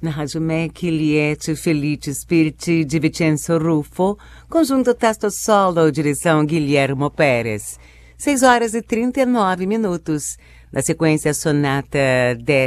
na Rádio MEC, Liette, Felice Spiriti, de Vincenzo Ruffo, conjunto Testo Solo, direção Guilhermo Pérez. 6 horas e 39 minutos. Na sequência, Sonata 10.